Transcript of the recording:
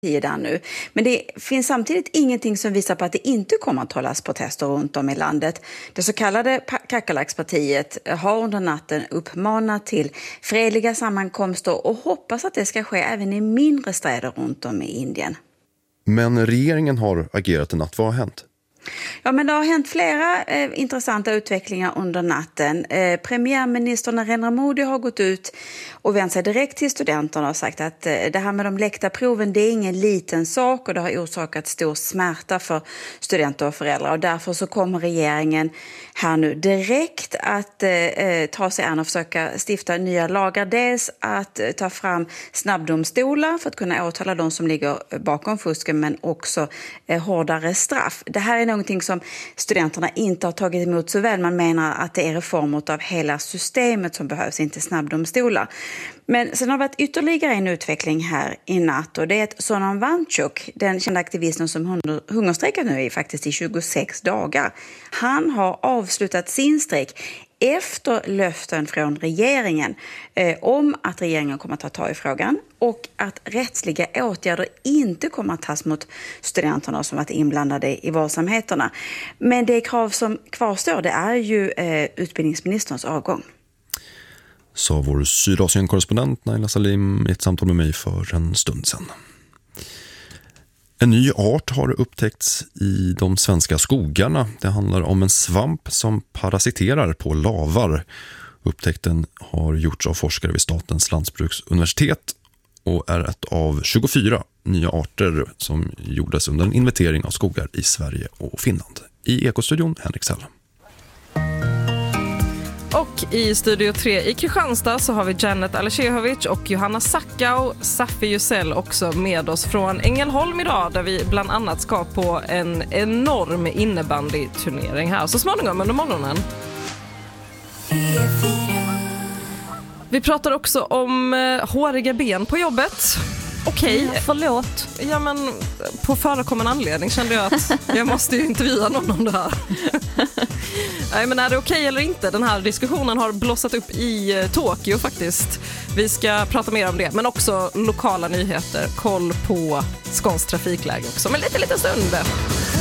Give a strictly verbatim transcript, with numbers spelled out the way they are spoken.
där nu. Men det finns samtidigt ingenting som visar på att det inte kommer att hållas protester runt om i landet. Det så kallade Kakalaks-partiet har under natten uppmanat till fredliga sammankomster och hoppas att det ska ske även i mindre städer runt om i Indien. Men regeringen har agerat i natt. Vad har hänt? Ja, men det har hänt flera eh, intressanta utvecklingar under natten. Eh, premiärminister Narendra Modi har gått ut och vänt sig direkt till studenterna och sagt att eh, det här med de läckta proven, det är ingen liten sak och det har orsakat stor smärta för studenter och föräldrar. Och därför så kommer regeringen här nu direkt att eh, ta sig an och försöka stifta nya lagar. Dels att eh, ta fram snabbdomstolar för att kunna åtala de som ligger bakom fusken, men också eh, hårdare straff. Det här är någonting som studenterna inte har tagit emot så väl. Man menar att det är reformer av hela systemet som behövs, inte snabbdomstolar. Men sen har det varit ytterligare en utveckling här i natt och det är att Sonam Wangchuk, den kända aktivisten som hungerstrejkar nu i faktiskt i tjugosex dagar, han har avslutat sin strejk efter löften från regeringen eh, om att regeringen kommer att ta tag i frågan och att rättsliga åtgärder inte kommer att tas mot studenterna som varit inblandade i våldsamheterna. Men det krav som kvarstår, det är ju eh, utbildningsministerns avgång. Sa vår Sydasien-korrespondent Naila Salim i ett samtal med mig för en stund sedan. En ny art har upptäckts i de svenska skogarna. Det handlar om en svamp som parasiterar på lavar. Upptäckten har gjorts av forskare vid Statens lantbruksuniversitet och är ett av tjugofyra nya arter som gjordes under en inventering av skogar i Sverige och Finland. I Ekostudion, Henrik Sell. Och i Studio tre i Kristianstad så har vi Janet Alesejovic och Johanna Sackau, Safi Jusell också med oss från Ängelholm idag, där vi bland annat ska på en enorm innebandyturnering här så småningom under morgonen. Vi pratar också om eh, håriga ben på jobbet. Okej. Okay. Förlåt. Ja, men på förekommande anledning kände jag att jag måste ju intervjua någon om det här. Nej, men är det okej eller inte? Den här diskussionen har blossat upp i Tokyo faktiskt. Vi ska prata mer om det, men också lokala nyheter. Koll på Skåns trafikläge också, men lite lite stund.